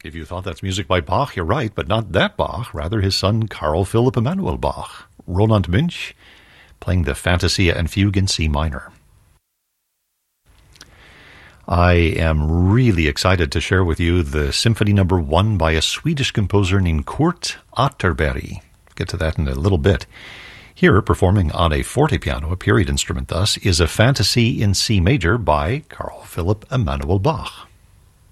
If you thought that's music by Bach, you're right, but not that Bach, rather his son Carl Philipp Emanuel Bach. Roland Münch playing the Fantasia and Fugue in C minor. I am really excited to share with you the Symphony No. 1 by a Swedish composer named Kurt Atterberg. Get to that in a little bit. Here, performing on a fortepiano, a period instrument thus, is a Fantasy in C major by Carl Philipp Emanuel Bach.